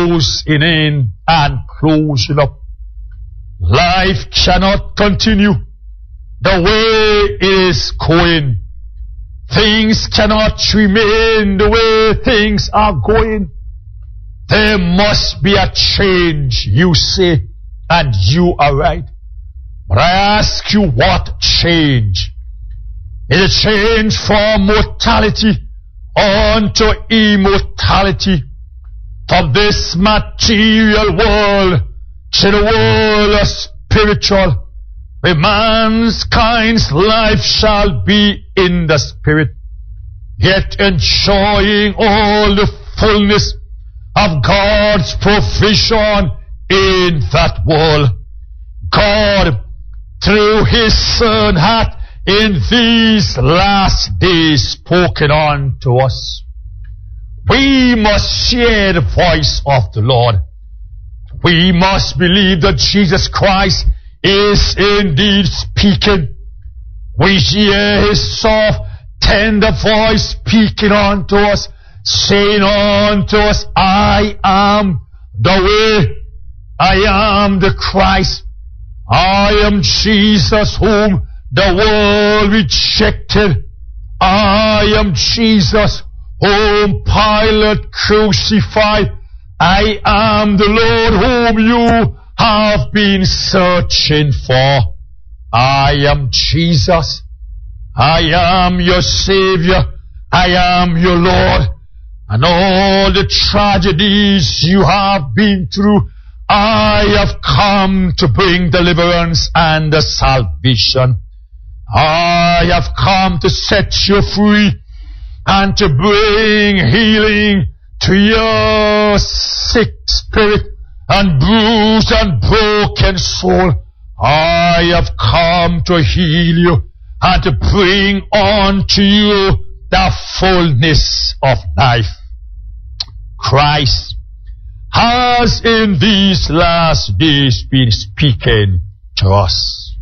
closing in and closing up. Life cannot continue the way it is going. Things cannot remain the way things are going. There must be a change, you say, and you are right. But I ask you, what change? Is it change from mortality unto immortality? From this material world to the world of spiritual, where mankind's life shall be in the spirit, yet enjoying all the fullness of God's provision in that world. God, through His Son, hath in these last days spoken unto us. We must hear the voice of the Lord. We must believe that Jesus Christ is indeed speaking. We hear His soft, tender voice speaking unto us, saying unto us, I am the way, I am the Christ, I am Jesus whom the world rejected, I am Jesus whom Pilate crucified, I am the Lord whom you have been searching for. I am Jesus. I am your Savior. I am your Lord. And all the tragedies you have been through, I have come to bring deliverance and salvation. I have come to set you free and to bring healing to your sick spirit and bruised and broken soul. I have come to heal you and to bring unto you the fullness of life. Christ has in these last days been speaking to us.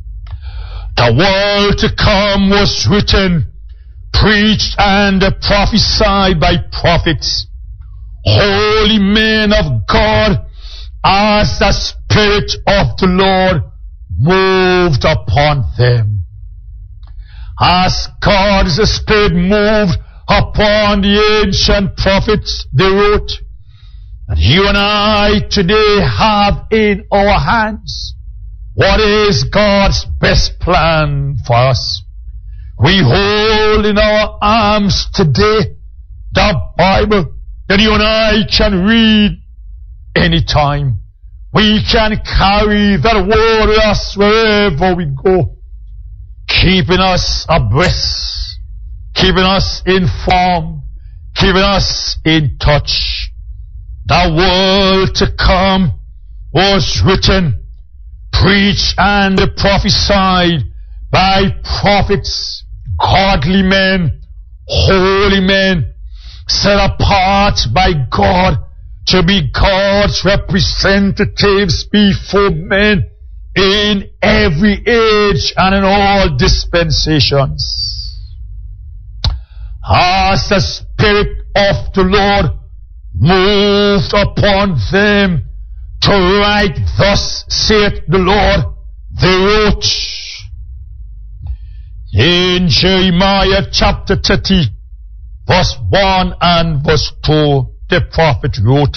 The world to come was written, preached and prophesied by prophets, holy men of God, as the Spirit of the Lord moved upon them. As God's Spirit moved upon the ancient prophets, they wrote, that you and I today have in our hands what is God's best plan for us. We hold in our arms today the Bible that you and I can read anytime. We can carry that word with us wherever we go, keeping us abreast, keeping us informed, keeping us in touch. The world to come was written, preached and prophesied by prophets, godly men, holy men, set apart by God to be God's representatives before men in every age and in all dispensations. As the Spirit of the Lord moved upon them to write, thus saith the Lord, they wrote. In Jeremiah chapter 30, verse 1 and verse 2, the prophet wrote,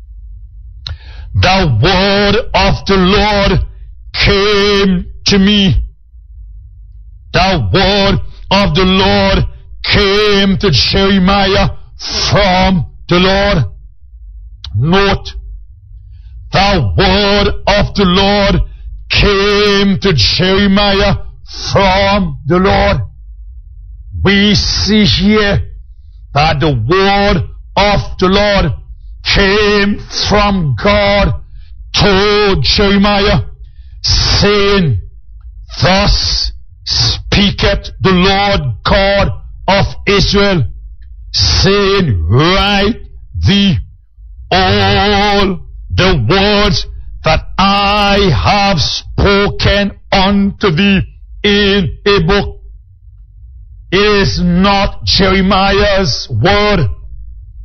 the word of the Lord came to me. The word of the Lord came to Jeremiah from the Lord. Note, the word of the Lord came to Jeremiah from the Lord. We see here that the word of the Lord came from God to Jeremiah, saying, thus speaketh the Lord God of Israel, saying, write thee all the words that I have spoken unto thee in a book. It is not Jeremiah's word.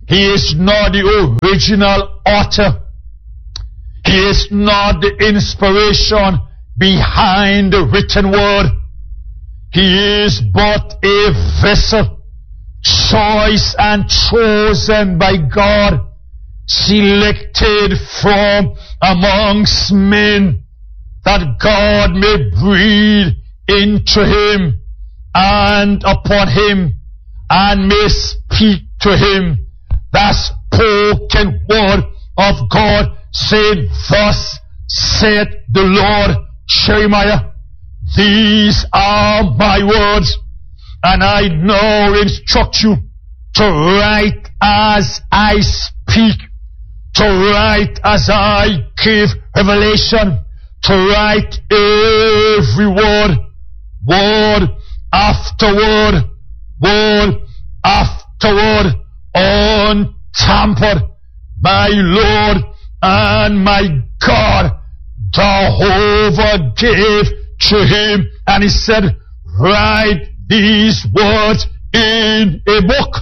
He is not the original author. He is not the inspiration behind the written word. He is but a vessel, choice and chosen by God, selected from amongst men, that God may breathe into him and upon him, and may speak to him the spoken word of God, saying, thus saith the Lord. Jeremiah, these are my words, and I now instruct you to write as I speak, to write as I give revelation, to write every word, word after word, word after word, untampered, my Lord and my God. Jehovah gave to him, and he said, write these words in a book.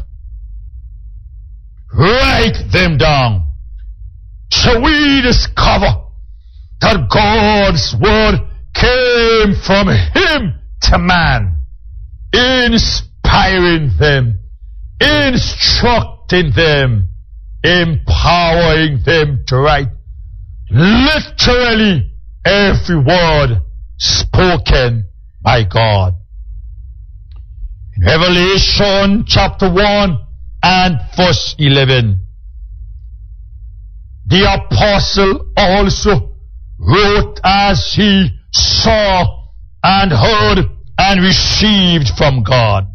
Write them down. So we discover that God's word came from him to man, inspiring them, instructing them, empowering them to write. Literally every word spoken by God. In Revelation chapter 1 and verse 11, the apostle also wrote as he saw and heard and received from God.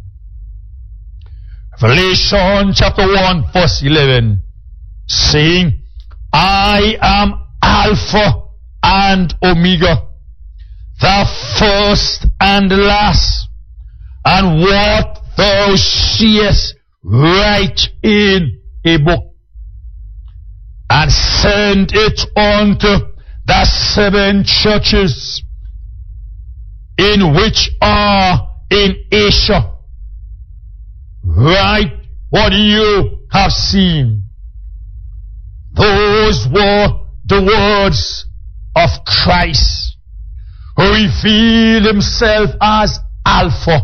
Revelation chapter 1 verse 11, saying, I am Alpha and Omega, the first and the last, and what thou seest write in a book, and send it unto the 7 churches in which are in Asia. Write what you have seen. Those were the words of Christ, who revealed himself as Alpha,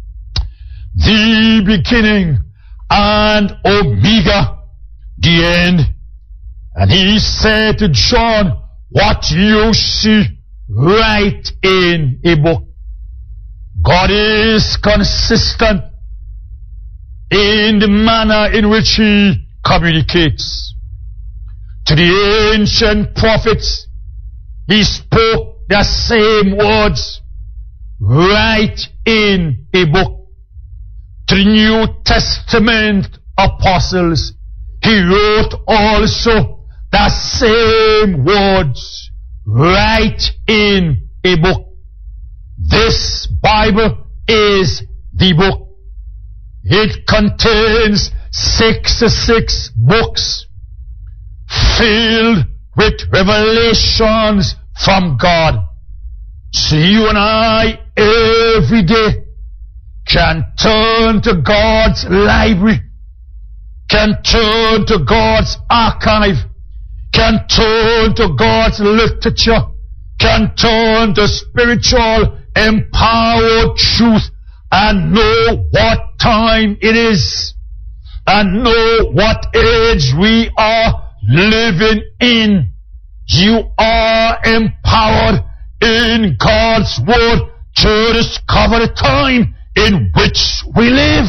the beginning, and Omega, the end. And he said to John, what you see, write in a book. God is consistent in the manner in which he communicates. To the ancient prophets, he spoke the same words, write in a book. To the New Testament apostles, he wrote also the same words, write in a book. This Bible is the book. It contains 66 books filled with revelations from God. So you and I every day can turn to God's library, can turn to God's archive, can turn to God's literature, can turn to spiritual empowered truth and know what time it is and know what age we are living in. You are empowered in God's word to discover the time in which we live.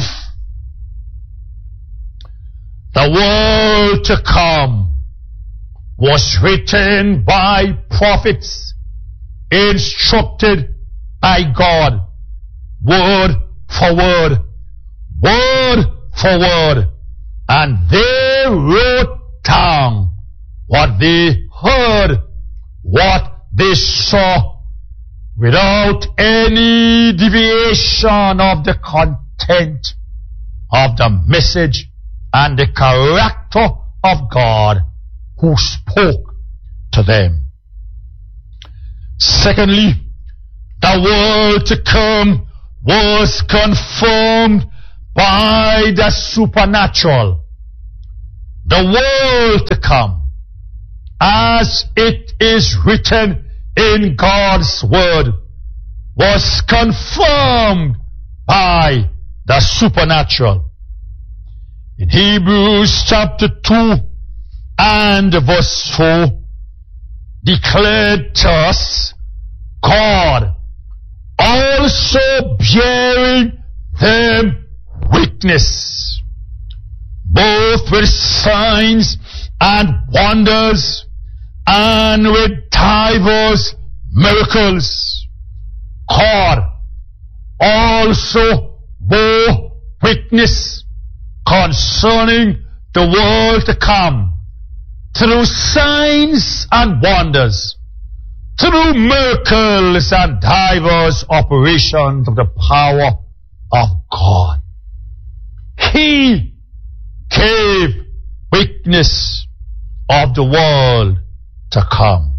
The world to come was written by prophets, instructed by God, word for word, word for word, and they wrote down what they heard, what they saw, without any deviation of the content of the message and the character of God who spoke to them. Secondly, the world to come was confirmed by the supernatural. the world to come, as it is written in God's word, was confirmed by the supernatural. In Hebrews chapter 2 and verse 4, declared to us, God also bearing them witness, both with signs and wonders, and with divers miracles. God also bore witness concerning the world to come, through signs and wonders, through miracles and divers operations of the power of God. He gave witness of the world to come.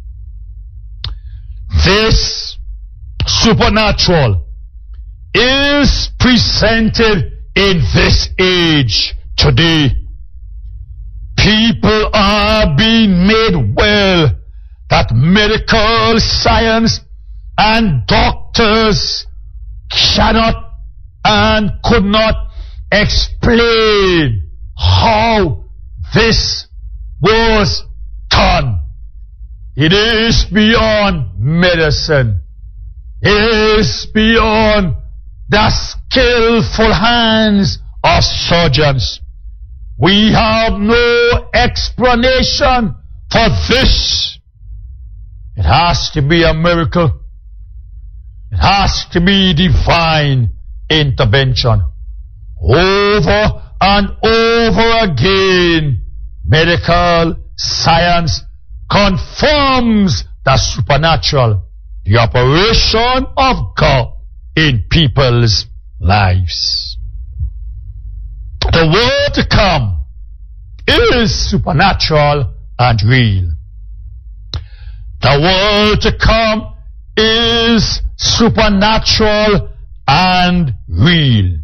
This supernatural is presented in this age today. People are being made well that medical science and doctors cannot and could not explain how this was done. It is beyond medicine. It is beyond the skillful hands of surgeons. We have no explanation for this. It has to be a miracle. It has to be divine intervention. Over and over again, medical science confirms the supernatural, the operation of God in people's lives. The world to come is supernatural and real. The world to come is supernatural and real.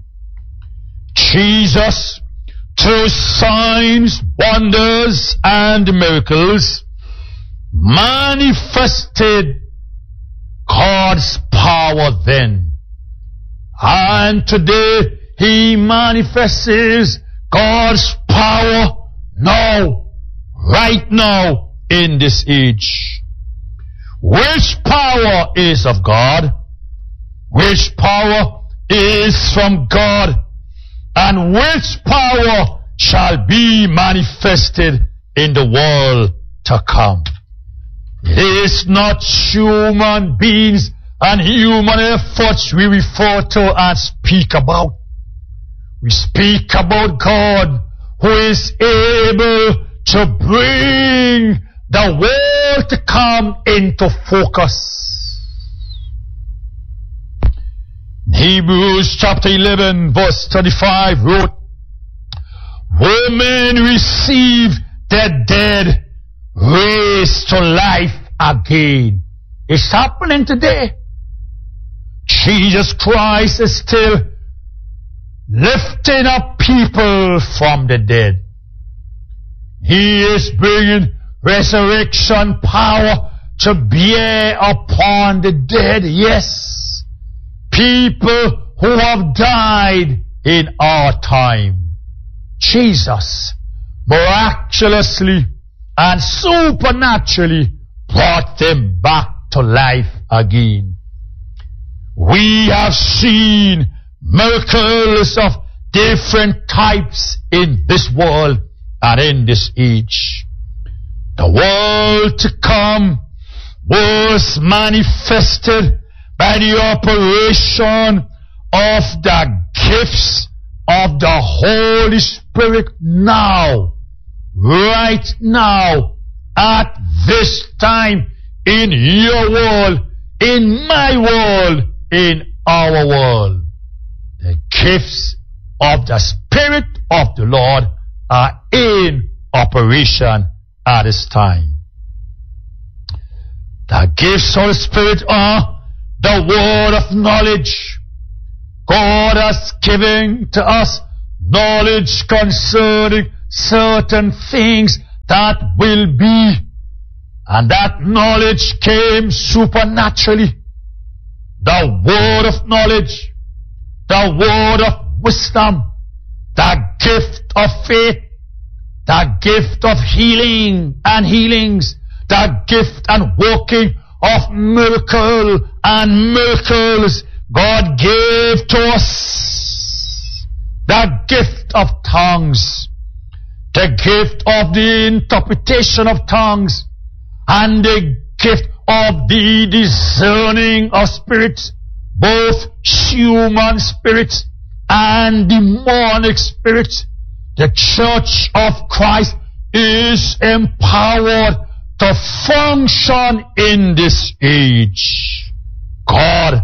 Jesus, through signs, wonders, and miracles, manifested God's power then. And today, He manifests God's power now, right now, in this age. Which power is of God? Which power is from God? And which power shall be manifested in the world to come? It is not human beings and human efforts we refer to and speak about. We speak about God who is able to bring the world to come into focus. Hebrews chapter 11 verse 35 wrote, "Women receive the dead raised to life again." It's happening today. Jesus Christ is still lifting up people from the dead. He is bringing resurrection power to bear upon the dead. Yes, people who have died in our time. Jesus miraculously and supernaturally brought them back to life again. We have seen miracles of different types in this world and in this age. The world to come was manifested by the operation of the gifts of the Holy Spirit now, right now, at this time, in your world, in my world, in our world. The gifts of the Spirit of the Lord are in operation at this time. The gifts of the Spirit are the word of knowledge. God has given to us knowledge concerning certain things that will be. And that knowledge came supernaturally. The word of knowledge, the word of wisdom, the gift of faith, the gift of healing and healings, the gift and working of miracle and miracles God gave to us. The gift of tongues, the gift of the interpretation of tongues, and the gift of the discerning of spirits, both human spirits and demonic spirits. The Church of Christ is empowered to function in this age. God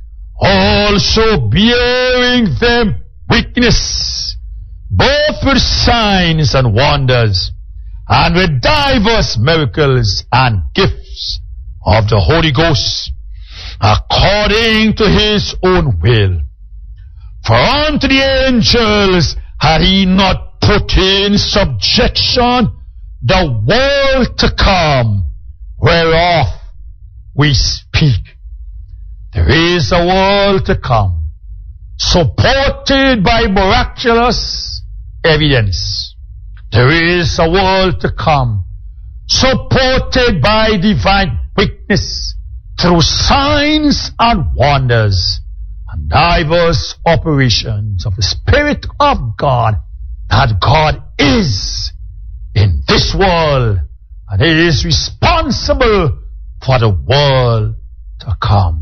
also bearing them witness, both with signs and wonders, and with divers miracles and gifts of the Holy Ghost, according to his own will. For unto the angels had he not put in subjection the world to come, whereof we speak. There is a world to come, supported by miraculous evidence. There is a world to come, supported by divine witness, through signs and wonders, and diverse operations of the Spirit of God, that God is in this world, and he is responsible for the world to come.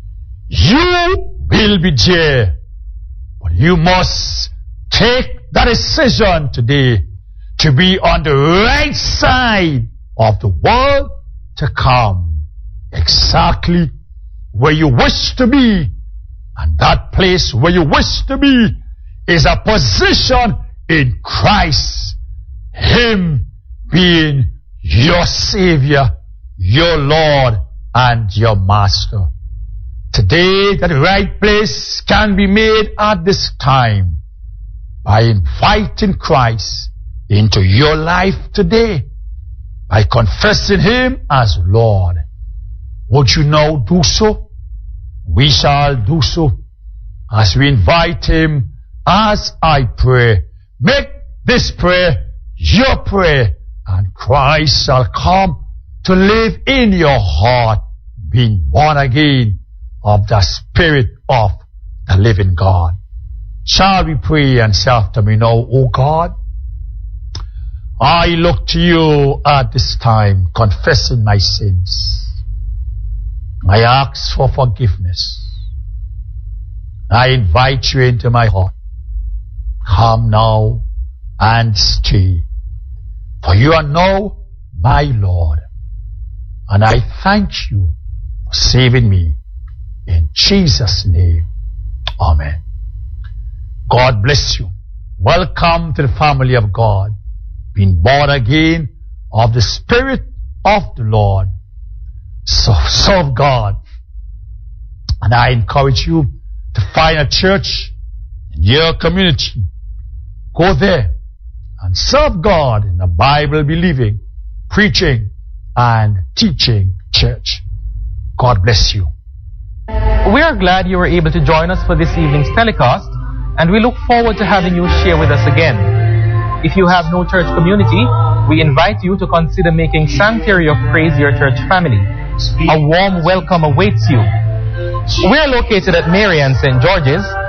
You will be there, but you must take that decision today to be on the right side of the world to come, exactly where you wish to be. And that place where you wish to be is a position in Christ, him being your Savior, your Lord, and your Master. Today, that right place can be made at this time by inviting Christ into your life today, by confessing him as Lord. Would you now do so? We shall do so as we invite him as I pray. Make this prayer your prayer, and Christ shall come to live in your heart, being born again of the Spirit of the living God. Shall we pray and say after me now? O God, I look to you at this time, confessing my sins. I ask for forgiveness. I invite you into my heart. Come now and stay. For you are now my Lord. And I thank you for saving me. In Jesus' name, amen. God bless you. Welcome to the family of God, being born again of the Spirit of the Lord. So serve God. And I encourage you to find a church in your community. Go there and serve God in a Bible-believing, preaching, and teaching church. God bless you. We are glad you were able to join us for this evening's telecast, and we look forward to having you share with us again. If you have no church community, we invite you to consider making Sanctuary of Praise your church family. A warm welcome awaits you. We are located at Mary and St. George's,